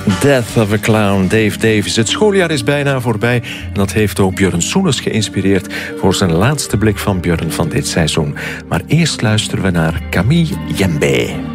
Death of a Clown, Dave Davies. Het schooljaar is bijna voorbij en dat heeft ook Björn Soenens geïnspireerd voor zijn laatste blik van Björn van dit seizoen. Maar eerst luisteren we naar Camille Jembe.